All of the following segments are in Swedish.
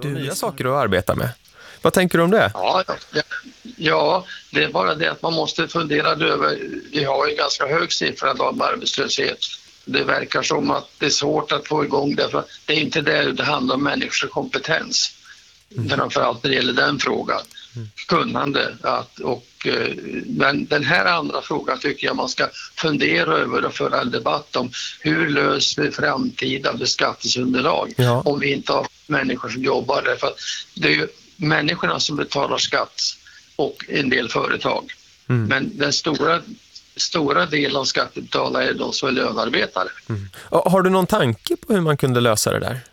nya saker att arbeta med. Vad tänker du om det? Ja, det är bara det att man måste fundera över, vi har ju ganska hög siffra av arbetslöshet. Det verkar som att det är svårt att få igång det, för det är inte det handlar om människors kompetens. Framförallt när det gäller den frågan. Kunnande. Men den här andra frågan tycker jag man ska fundera över och föra en debatt om. Hur löser vi framtida beskattningsunderlag om vi inte har människor som jobbar där? För det är ju människorna som betalar skatt och en del företag. Men den stora delen av skattebetalare är de som är lönearbetare. Har du någon tanke på hur man kunde lösa det där?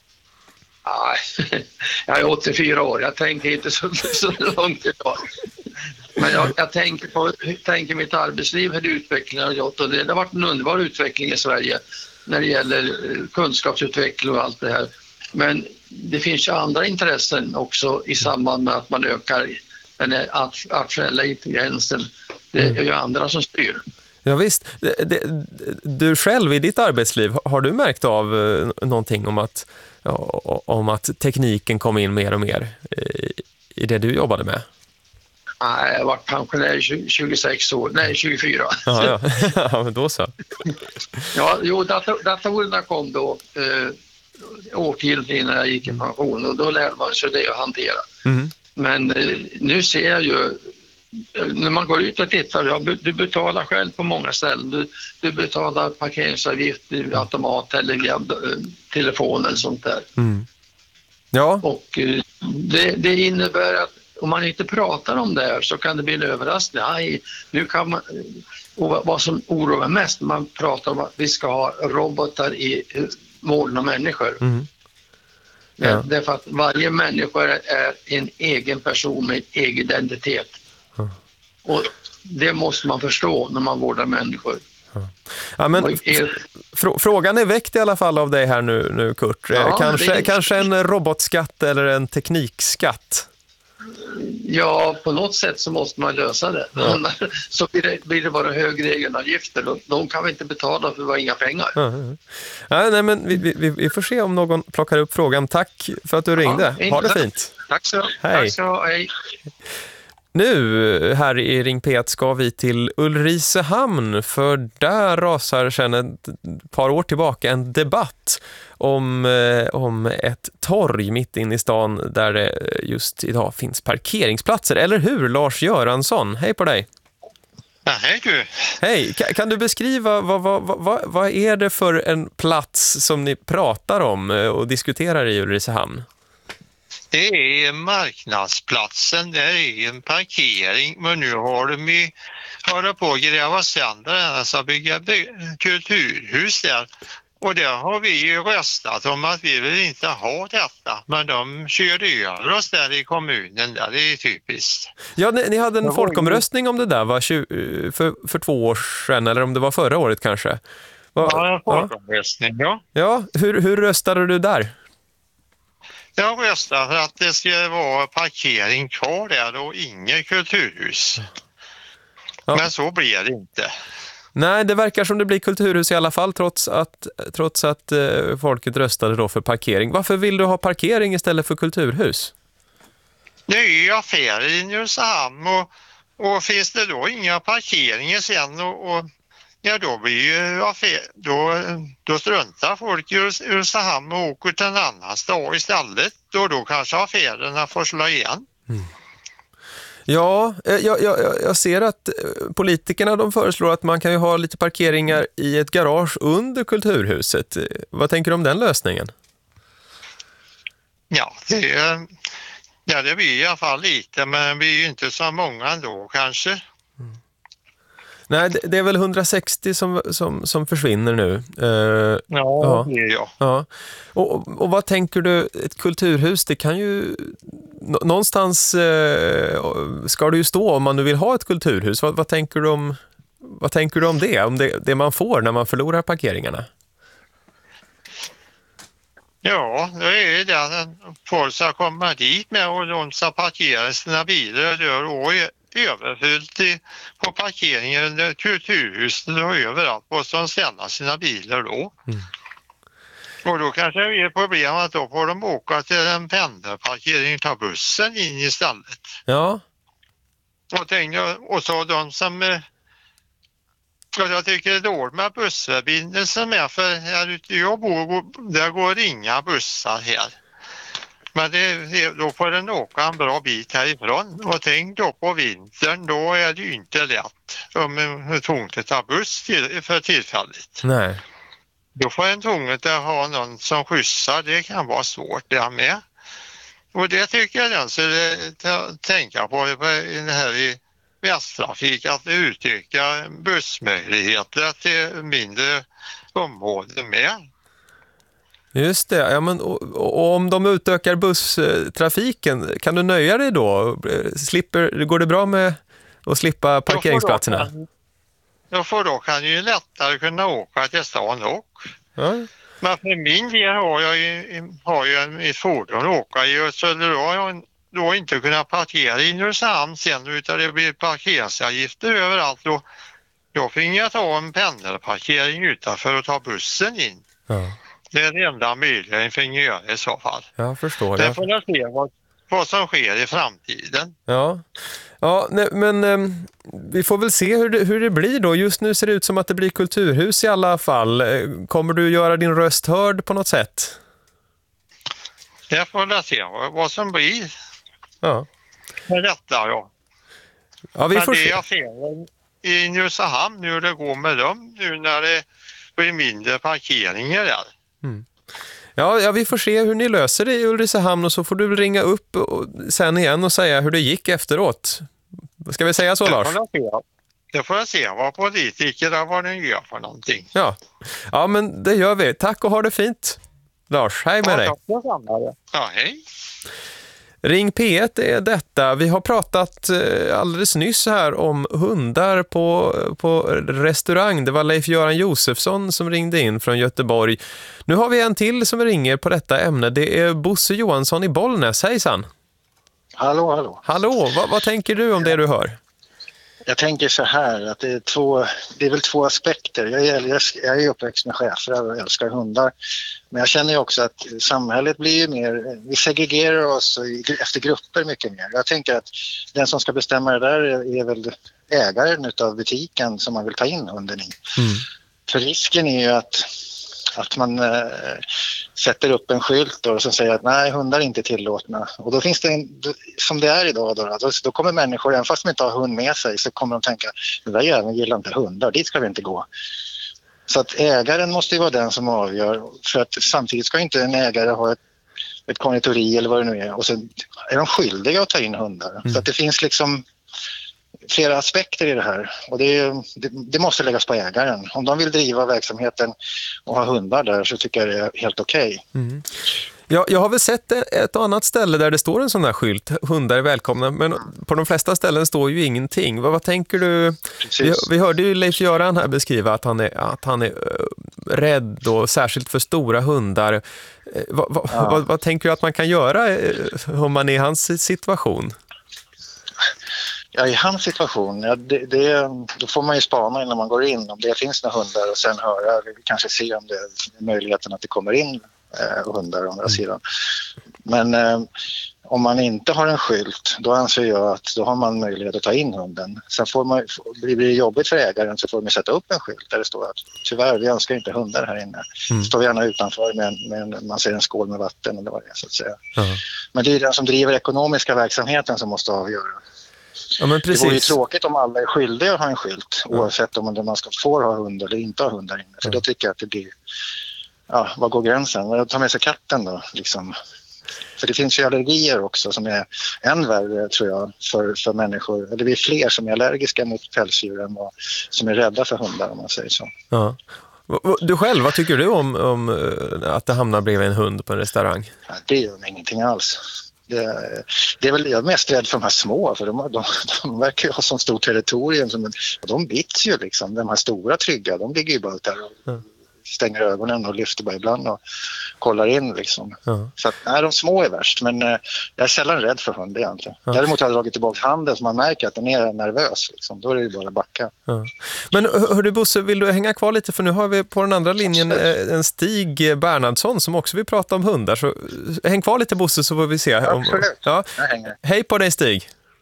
Jag är 84 år, jag tänker inte så långt idag. Men jag tänker mitt arbetsliv, hur utvecklingen har gjort, och det har varit en underbar utveckling i Sverige när det gäller kunskapsutveckling och allt det här. Men det finns ju andra intressen också i samband med att man ökar den här artificiella intelligensen. Det är ju andra som styr. Ja visst, du själv i ditt arbetsliv, har du märkt av någonting om att tekniken kom in mer och mer i det du jobbade med? Nej, jag har varit pensionär 26 år, nej 24. Ja, men då så. Datorerna kom då årtionden innan jag gick i pension, och då lärde man sig det att hantera. Men nu ser jag ju, när man går ut och tittar, du betalar själv på många ställen. Du betalar parkeringsavgift i automat eller via telefon eller sånt där. Ja. Och det innebär att om man inte pratar om det här så kan det bli en överraskning. Nu kan man, och vad som oroar mest, man pratar om att vi ska ha robotar i mål av människor. Det är för att varje människa är en egen person med egen identitet. Och det måste man förstå när man vårdar människor. Ja, men frågan är väckt i alla fall av dig här nu Kurt. Kanske en robotskatt eller en teknikskatt? Ja, på något sätt så måste man lösa det. Så blir det bara högre egenavgifter. De kan vi inte betala för vi har inga pengar. Nej, men vi får se om någon plockar upp frågan. Tack för att du ringde. Ha det fint. Tack så. Hej. Nu här i Ring P1 ska vi till Ulricehamn, för där rasar sedan ett par år tillbaka en debatt om ett torg mitt inne i stan där det just idag finns parkeringsplatser. Eller hur, Lars Göransson? Hej på dig! Ja, hej du! Hej, kan du beskriva vad är det för en plats som ni pratar om och diskuterar i Ulricehamn? Det är marknadsplatsen, det är en parkering, men nu har de ju hållit på att gräva sönder den, alltså bygga kulturhus där. Och där har vi ju röstat om att vi vill inte ha detta, men de körde över oss där i kommunen, där det är typiskt. Ja, ni hade en folkomröstning om det där för 2 år sedan, eller om det var förra året kanske? Ja, en folkomröstning, ja. Ja, hur röstade du där? Jag röstar för att det ska vara parkering kvar där och inget kulturhus. Ja. Men så blir det inte. Nej, det verkar som det blir kulturhus i alla fall trots att folket röstade då för parkering. Varför vill du ha parkering istället för kulturhus? Det är ju affärer i Ulricehamn och finns det då inga parkeringar sen ja, då blir ju då struntar folk i Ulricehamn och åker till en annan stad istället. Då kanske affärerna får slå igen. Ja, jag ser att politikerna de föreslår att man kan ju ha lite parkeringar i ett garage under kulturhuset. Vad tänker du om den lösningen? Ja, det blir i alla fall lite, men det blir ju inte så många ändå kanske. Nej, det är väl 160 som försvinner nu. Ja, det är jag. Ja. Och vad tänker du, ett kulturhus, det kan ju någonstans ska det ju stå om man nu vill ha ett kulturhus. Vad tänker du om det? Om det man får när man förlorar parkeringarna? Ja, det är det att folk ska komma dit med och de ska parkera sina bilar och överfyllt på parkeringen under kulturhuset och överallt och som ställa sina bilar då. Och då kanske det är problem att då får de åka till en pendelparkering och ta bussen in istället. Ja. Och så de som... Jag tycker det är dåligt med bussförbindelsen med, för här ute jag bor, där går inga bussar här. Men då får den åka en bra bit härifrån. Och tänk då på vintern, då är det ju inte lätt om en tvunget att ta buss för tillfället. Nej. Då får en tvunget att ha någon som skjutsar, det kan vara svårt det med. Och det tycker jag den skulle tänka på det här i Västtrafik, att utöka bussmöjligheter till mindre områden med. Just det, ja, men, och om de utökar busstrafiken, kan du nöja dig då? Går det bra med att slippa parkeringsplatserna? Då kan ju lättare kunna åka till stan och. Ja. Men för min del har jag mitt fordon att åka i, så då inte kunna parkera i Nynäshamn sen, utan det blir parkeringsavgifter överallt. Då fick jag ta en pendelparkering utanför och ta bussen in. Ja. Det är det enda möjliga jag får göra i så fall. Jag förstår. Det får jag se vad som sker i framtiden. Ja, nej, men vi får väl se hur det blir då. Just nu ser det ut som att det blir kulturhus i alla fall. Kommer du göra din röst hörd på något sätt? Jag får se vad som blir. Ja. Med detta, ja. Ja, vi får se. Det jag ser i Nynäshamn nu, det går med dem nu när det blir mindre parkeringar där. Mm. Ja, vi får se hur ni löser det i Ulricehamn, och så får du ringa upp sen igen och säga hur det gick efteråt. Ska vi säga så, Lars? Det får jag se vad politikerna vad den gör för någonting. Ja, men det gör vi. Tack och ha det fint, Lars. Hej med dig. Ja, hej. Ring P1 är detta. Vi har pratat alldeles nyss här om hundar på restaurang. Det var Leif-Göran Josefsson som ringde in från Göteborg. Nu har vi en till som ringer på detta ämne. Det är Bosse Johansson i Bollnäs. Hejsan! Hallå. Hallå, vad tänker du om det du hör? Jag tänker så här, att det är väl två aspekter. Jag är uppväxt med schäfrar och älskar hundar. Men jag känner ju också att samhället blir ju mer, vi segregerar oss efter grupper mycket mer. Jag tänker att den som ska bestämma det där är väl ägaren av butiken som man vill ta in hunden i. Mm. För risken är ju att man sätter upp en skylt och som säger att nej, hundar är inte tillåtna. Och då finns det, som det är idag, då kommer människor, även fast de inte har hund med sig, så kommer de tänka, den där jäveln gillar inte hundar, dit ska vi inte gå. Så att ägaren måste ju vara den som avgör, för att samtidigt ska inte en ägare ha ett konditori eller vad det nu är, och så är de skyldiga att ta in hundar. Mm. Så att det finns liksom flera aspekter i det här, och det måste läggas på ägaren. Om de vill driva verksamheten och ha hundar där, så tycker jag det är helt okej. Mm. Ja, jag har väl sett ett annat ställe där det står en sån där skylt, hundar är välkomna, men på de flesta ställen står ju ingenting. Vad tänker du? Vi hörde ju Leif-Göran här beskriva att han är rädd, och särskilt för stora hundar. Vad tänker du att man kan göra om man är i hans situation? Ja, i hans situation, då får man ju spana innan man går in om det finns några hundar, och sen höra, kanske se om det är möjligheten att det kommer in hundar å andra sidan. Men om man inte har en skylt, då anser jag att då har man möjlighet att ta in hunden. Sen blir det jobbigt för ägaren, så får man sätta upp en skylt där det står att tyvärr, vi önskar inte hundar här inne. Står gärna utanför men man ser en skål med vatten eller vad det är, så att säga. Men det är den som driver ekonomiska verksamheten som måste avgöra. Ja, men precis. Det vore ju tråkigt om alla är skyldiga att ha en skylt, oavsett om man får ha hund eller inte ha hundar inne. För då tycker jag att det blir, var går gränsen? Jag tar med sig katten då, liksom. För det finns ju allergier också som är än värre, tror jag, för människor. Eller det är fler som är allergiska mot pälsdjur än som är rädda för hundar, om man säger så. Ja. Du själv, vad tycker du om att det hamnar bredvid en hund på en restaurang? Ja, det gör mig ingenting alls. Det är väl jag är mest rädd för de här små, för de verkar ju ha så stort territorium, och de bits ju liksom. De här stora trygga, de ligger ju bara där och stänger ögonen och lyfter bara ibland och kollar in liksom. Ja. Så att, nej, de små är värst, men jag är sällan rädd för hund egentligen. Ja. Däremot har jag dragit tillbaka handen så man märker att den är nervös liksom. Då är det ju bara att backa. Ja. Men hörru Bosse, vill du hänga kvar lite, för nu har vi på den andra linjen en Stig Bernhardsson som också vill prata om hundar, så häng kvar lite Bosse så får vi se. Absolut, Ja. jag hänger. Hej på dig Stig.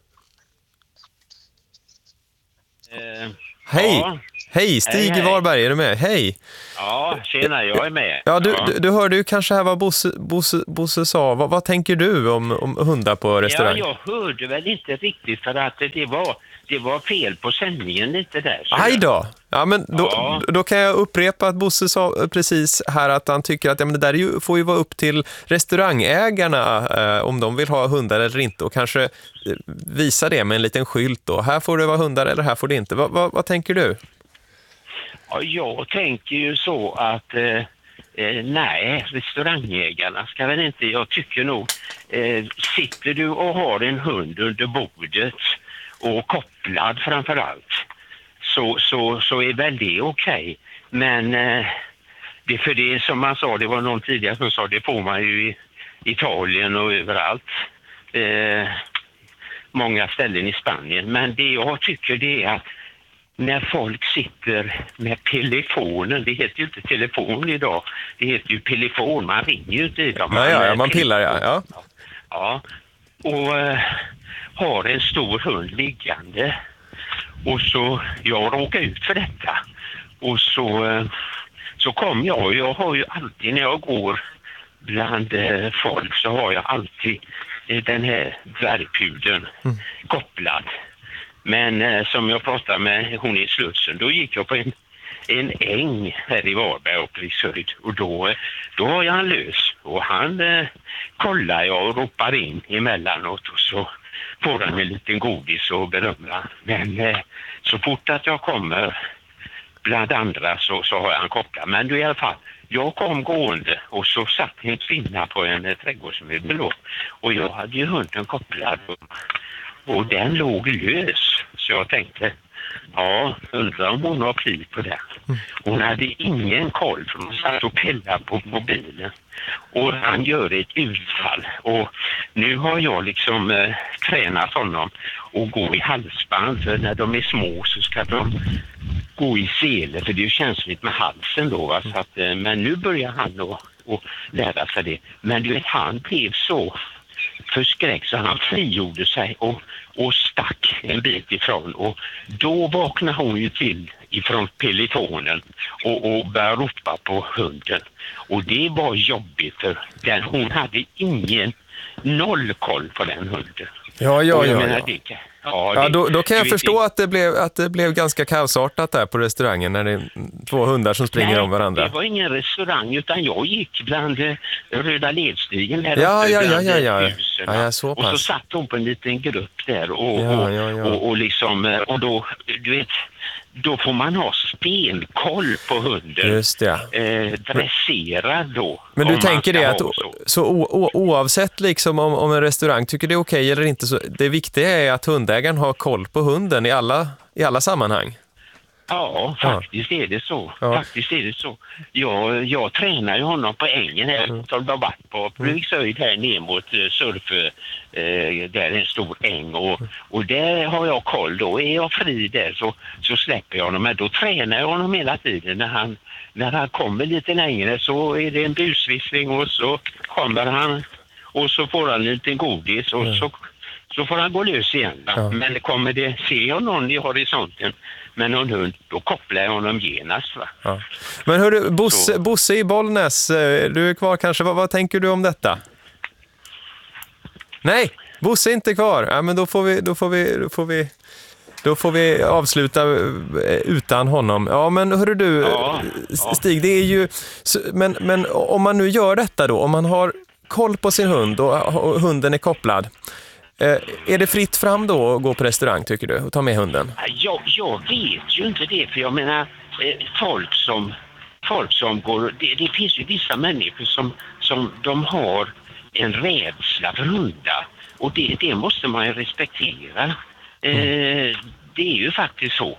Hej. Ja. Hej, Stig Hej. Varberg, är du med? Hej. Ja, tjena, jag är med. Ja, du hörde ju kanske här vad Bosse sa. Vad tänker du om hundar på restaurang? Ja, jag hörde väl inte riktigt för att det var fel på sändningen lite där. Aj då. Ja, men Ja. då kan jag upprepa att Bosse sa precis här att han tycker att det där får ju vara upp till restaurangägarna om de vill ha hundar eller inte, och kanske visa det med en liten skylt då. Här får det vara hundar eller här får det inte. Vad tänker du? Ja, jag tänker ju så att nej, restaurangägarna ska väl inte, jag tycker nog, sitter du och har en hund under bordet och kopplad framförallt, så är väl det okej. Men det, för det som man sa, det var någon tidigare som sa, det får man ju i Italien och överallt. Många ställen i Spanien. Men det jag tycker det är att när folk sitter med telefonen, det heter ju inte telefon idag, det heter ju telefon, man ringer ju inte i dem. Man pillar, ja. Ja, och har en stor hund liggande, och så jag råkar ut för detta, och så kom jag har ju alltid när jag går bland folk så har jag alltid den här dvärgpudeln kopplad. Men som jag pratade med hon i Slussen, då gick jag på en äng här i Varberg och Rishöjd, och då har jag han lös, och han kollar jag och ropar in emellanåt, och så får han en liten godis och berömmer. Men så fort att jag kommer bland andra så har han kopplat. Men du, i alla fall, jag kom gående och så satt en kvinna på en trädgårdsmöbel och jag hade ju hunden kopplad och den låg lös. Så jag tänkte, ja, undrar om hon har pli på det. Hon hade ingen koll, för hon satt och pillade på mobilen. Och han gör ett utfall. Och nu har jag liksom tränat honom att gå i halsband. För när de är små så ska de gå i sele, för det är ju känsligt med halsen då. Va? Så att, men nu börjar han att lära sig det. Men du vet, han blev så förskräckt så han frigjorde sig och stack en bit ifrån, och då vaknade hon ju till ifrån pelotonen och började ropa på hunden, och det var jobbigt för hon hade noll koll på den hunden. Ja. Ja, Då kan jag förstå att det blev ganska kaosartat där på restaurangen när det är två hundar som springer om varandra. Det var ingen restaurang, utan jag gick bland Röda Ledstigen här Ja, så pass. och så satt de på en liten grupp där och liksom, och då, du vet, då får man ha stenkoll på hunden. Just det. Dresserad då. Men du tänker det att så oavsett liksom om en restaurang tycker det är okej eller inte, så det viktiga är att hundägaren har koll på hunden i alla sammanhang. Ja, faktiskt är det så. Ja. Faktiskt är det så. Jag tränar ju honom på ängen här som de har varit på Rishöjd här ner mot Surfö. Där är en stor äng och där har jag koll. Då är jag fri där så släpper jag honom. Men då tränar jag honom hela tiden. När han kommer lite längre så är det en busvissling och så kommer han och så får han en liten godis och så får han gå lös igen. Ja. Men ser jag någon i horisonten med någon hund, då kopplar jag honom genast. Va? Ja. Men hörru, Bosse i Bollnäs, du är kvar kanske. Vad tänker du om detta? Nej, Bosse är inte kvar. Ja, men då får vi avsluta utan honom. Ja, men hörru du, Stig, det är ju... Men om man nu gör detta då, om man har koll på sin hund och hunden är kopplad, är det fritt fram då att gå på restaurang, tycker du, och ta med hunden? Jag vet ju inte det, för jag menar folk som går, det finns ju vissa människor som de har en rädsla för hundar, och det måste man ju respektera. Det är ju faktiskt så.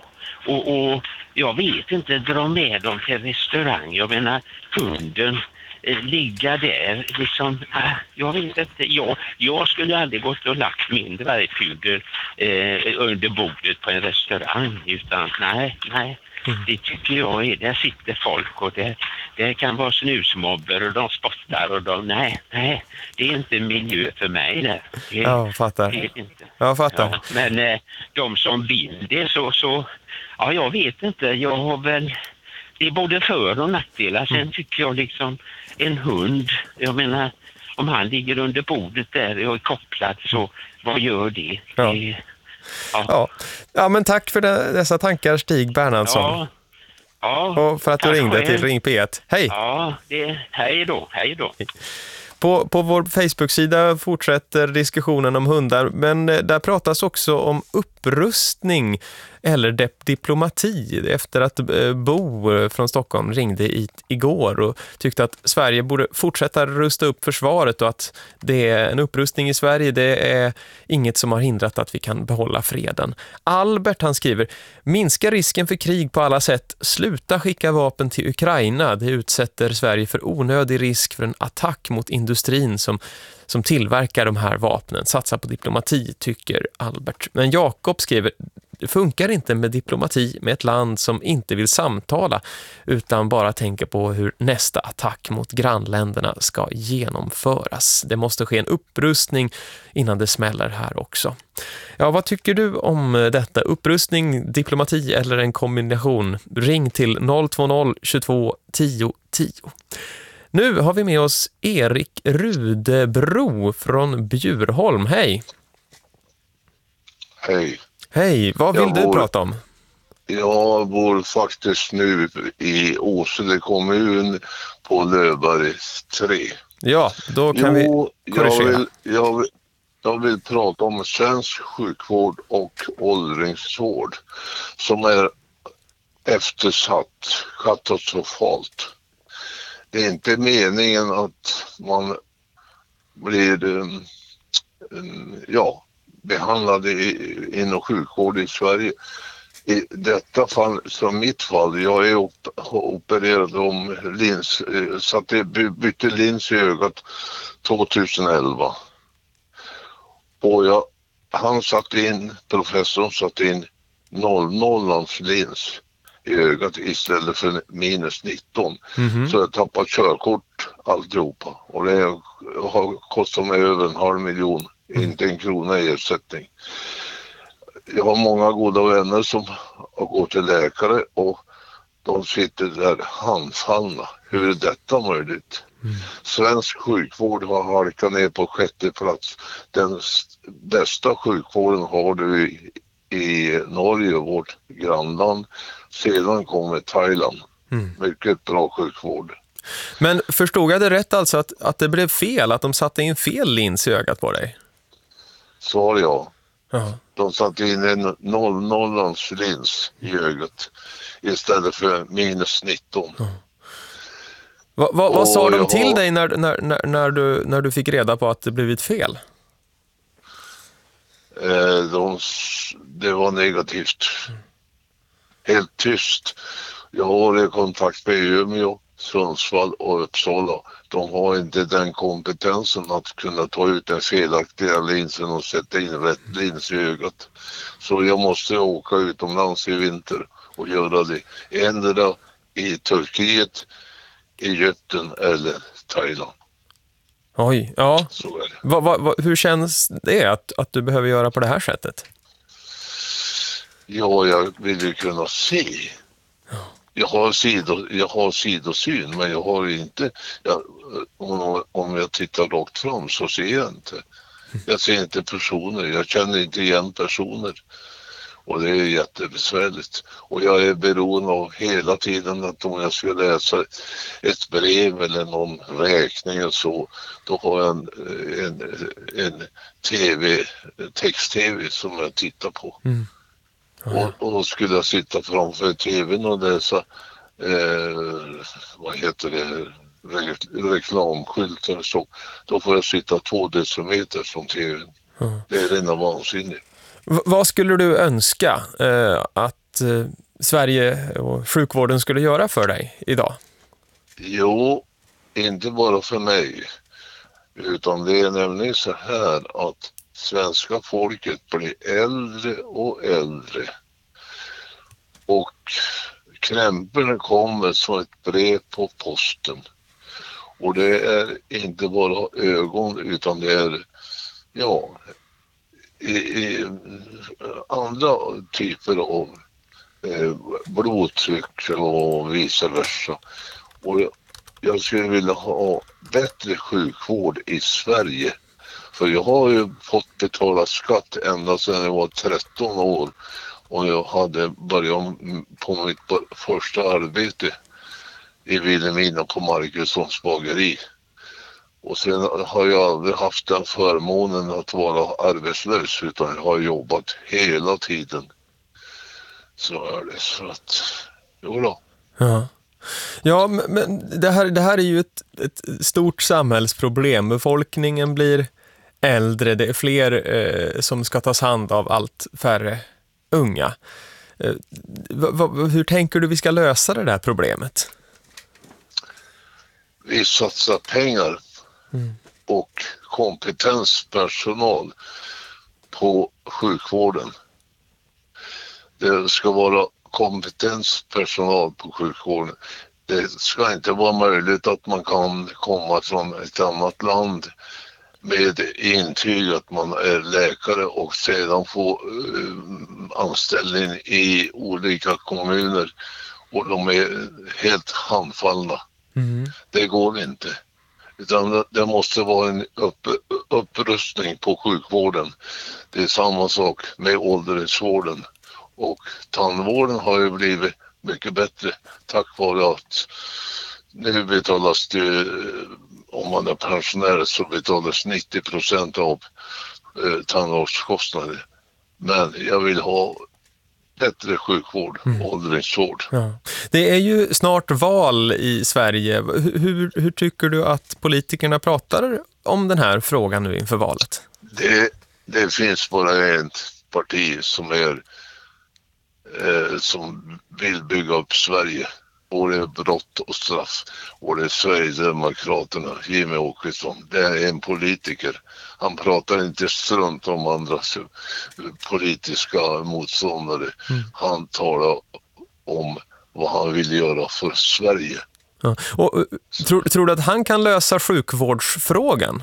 Och jag vet inte, dra med dem till restaurang. Jag menar, hunden ligga där liksom, jag vet inte, jag skulle aldrig gått och lagt min dvärgpudel under bordet på en restaurang, utan nej. Det tycker jag är, där sitter folk och det kan vara snusmobber och de spottar och de, nej, det är inte miljö för mig där. Jag fattar. Det är inte. Jag fattar. Ja, men de som vill det så, ja, jag vet inte, jag har väl, det är både för- och nackdelar. Sen tycker jag liksom en hund, jag menar, om han ligger under bordet där och är kopplad, så vad gör det? Ja. Ja, men tack för dessa tankar, Stig Bernhardsson. Ja. Och för att du ringde till Ring P1. Hej! Ja, hej då. På vår Facebook-sida fortsätter diskussionen om hundar, men där pratas också om upprustning eller diplomati, efter att Bo från Stockholm ringde hit igår och tyckte att Sverige borde fortsätta rusta upp försvaret och att det är en upprustning i Sverige, det är inget som har hindrat att vi kan behålla freden. Albert, han skriver: minska risken för krig på alla sätt, sluta skicka vapen till Ukraina, det utsätter Sverige för onödig risk för en attack mot industrin som tillverkar de här vapnen. Satsa på diplomati, tycker Albert. Men Jakob skriver: det funkar inte med diplomati med ett land som inte vill samtala utan bara tänker på hur nästa attack mot grannländerna ska genomföras. Det måste ske en upprustning innan det smäller här också. Ja, vad tycker du om detta? Upprustning, diplomati eller en kombination? Ring till 020 22 10 10. Nu har vi med oss Erik Rudebro från Bjurholm. Hej! Hej. Hej, vad vill du prata om? Jag bor faktiskt nu i Åsele kommun på Löfberg 3. Ja, då kan vi korrigera. Jag vill prata om svensk sjukvård och åldringsvård som är eftersatt katastrofalt. Det är inte meningen att man blir behandlade inom sjukvård i Sverige. I detta fall, som mitt fall, jag är opererad om lins, så att det bytte lins i ögat 2011. Och professorn satte in 00 lins i ögat istället för minus 19. Så jag tappade körkort alltihopa. Och det har kostat mig över 500 000. Inte en krona i ersättning. Jag har många goda vänner som har gått till läkare och de sitter där handfallna. Hur är detta möjligt? Svensk sjukvård har halkat ner på 6:e plats. Den bästa sjukvården har du i Norge, vårt grannland. Sedan kommer Thailand. Mycket bra sjukvård. Men förstod jag det rätt alltså att det blev fel, att de satte in fel lins i ögat på dig? Svar ja. Ja. De satte in en 00 lins i ögat istället för minus 19. Ja. Vad sa de till dig när du fick reda på att det blivit fel? Det var negativt. Helt tyst. Jag har kontakt med Umeå, Sundsvall och Uppsala. De har inte den kompetensen att kunna ta ut den felaktiga linsen och sätta in rätt lins i ögat. Så jag måste åka utomlands i vinter och göra det. Ändra i Turkiet, Egypten eller Thailand. Oj, ja. Så är det. Hur känns det att du behöver göra på det här sättet? Ja, jag vill ju kunna se. Jag har sidosyn, men jag har inte... om jag tittar rakt fram så ser jag inte. Jag ser inte personer, jag känner inte igen personer. Och det är jättebesvärligt. Och jag är beroende av hela tiden att om jag ska läsa ett brev eller någon räkning och så, då har jag en text-tv som jag tittar på. Och då skulle jag sitta framför tvn och läsa reklamskyltar och så. Då får jag sitta 2 decimeter från tvn. Det är rena vansinnigt. Vad skulle du önska att Sverige och sjukvården skulle göra för dig idag? Jo, inte bara för mig, utan det är nämligen så här att svenska folket blir äldre och äldre. Och krämporna kommer som ett brev på posten. Och det är inte bara ögon utan det är i andra typer av blodtryck och vice versa. Och jag skulle vilja ha bättre sjukvård i Sverige. För jag har ju fått betala skatt ända sedan jag var 13 år. Och jag hade börjat på mitt första arbete i Vilhelmina på Markussons bageri. Och sen har jag aldrig haft den förmånen att vara arbetslös, utan jag har jobbat hela tiden. Så är det, så att, jo då. Ja, men det här är ju ett stort samhällsproblem. Befolkningen blir äldre, det är fler som ska tas hand av allt färre unga. Hur tänker du vi ska lösa det där problemet? Vi satsar pengar och kompetenspersonal på sjukvården. Det ska vara kompetenspersonal på sjukvården. Det ska inte vara möjligt att man kan komma från ett annat land med intyg att man är läkare och sedan få anställning i olika kommuner och de är helt handfallna. Det går inte. Utan det måste vara en upprustning på sjukvården. Det är samma sak med åldringsvården. Och tandvården har ju blivit mycket bättre tack vare att nu betalas det, om man är pensionär så betalas 90% av tandvårdskostnader. Men jag vill ha bättre sjukvård, åldringsvård. Ja. Det är ju snart val i Sverige. Hur tycker du att politikerna pratar om den här frågan nu inför valet? Det finns bara ett parti som som vill bygga upp Sverige. Både brott och straff. Och det är Sverigedemokraterna, Jimmie Åkesson. Det är en politiker. Han pratar inte strunt om andra politiska motståndare. Han talar om vad han vill göra för Sverige. Ja. Och, tror du att han kan lösa sjukvårdsfrågan?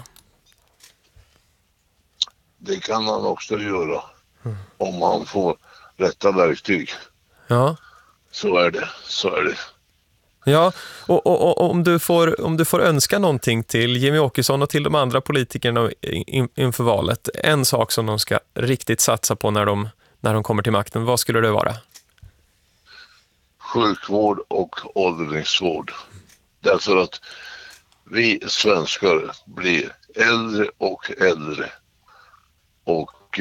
Det kan han också göra. Om han får rätta verktyg. Ja. Så är det. Ja, och om du får önska någonting till Jimmie Åkesson och till de andra politikerna inför valet, en sak som de ska riktigt satsa på när de kommer till makten, vad skulle det vara? Sjukvård och åldringsvård. Därför att vi svenskar blir äldre och äldre. Och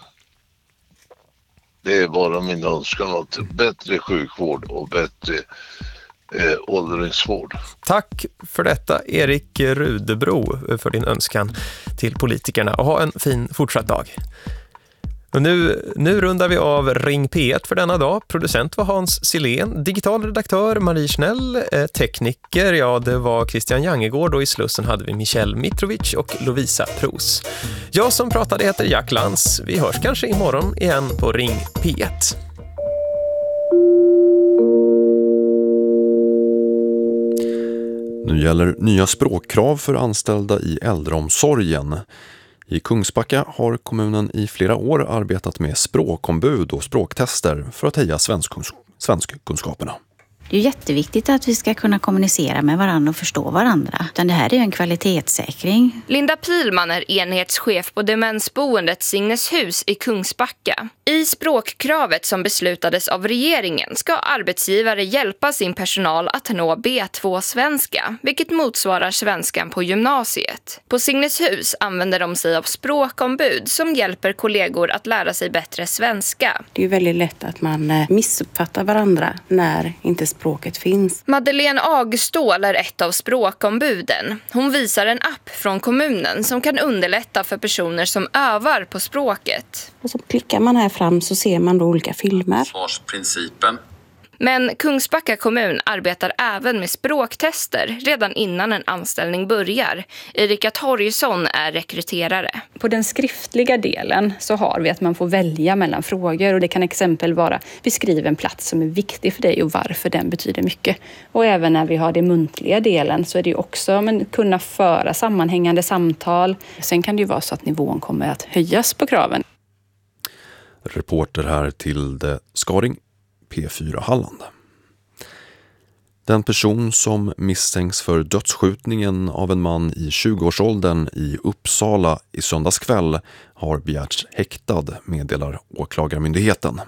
det är bara min önskan att bättre sjukvård och bättre åldringsvård. Tack för detta, Erik Rudebro, för din önskan till politikerna. Och ha en fin fortsatt dag. Och nu rundar vi av Ring P1 för denna dag. Producent var Hans Silén, digital redaktör Marie Schnell, tekniker, ja det var Christian Jangegård och i Slussen hade vi Michel Mitrovic och Lovisa Pros. Jag som pratade heter Jack Lantz. Vi hörs kanske imorgon igen på Ring P1. Nu gäller nya språkkrav för anställda i äldreomsorgen. I Kungsbacka har kommunen i flera år arbetat med språkombud och språktester för att höja svenskkunskaperna. Det är jätteviktigt att vi ska kunna kommunicera med varandra och förstå varandra. Utan det här är ju en kvalitetssäkring. Linda Pilman är enhetschef på demensboendet Signeshus i Kungsbacka. I språkkravet som beslutades av regeringen ska arbetsgivare hjälpa sin personal att nå B2-svenska, vilket motsvarar svenskan på gymnasiet. På Signeshus använder de sig av språkombud som hjälper kollegor att lära sig bättre svenska. Det är ju väldigt lätt att man missuppfattar varandra när inte språket finns. Madeleine Agstål är ett av språkombuden. Hon visar en app från kommunen som kan underlätta för personer som övar på språket. Och så klickar man här fram så ser man då olika filmer. Svarsprincipen. Men Kungsbacka kommun arbetar även med språktester redan innan en anställning börjar. Erika Torgesson är rekryterare. På den skriftliga delen så har vi att man får välja mellan frågor och det kan exempel vara beskriv en plats som är viktig för dig och varför den betyder mycket. Och även när vi har den muntliga delen så är det ju också kunna föra sammanhängande samtal. Sen kan det ju vara så att nivån kommer att höjas på kraven. Reporter här till Skaring, P4 Halland. Den person som misstänks för dödsskjutningen av en man i 20-årsåldern i Uppsala i söndagskväll har begärts häktad, meddelar åklagarmyndigheten.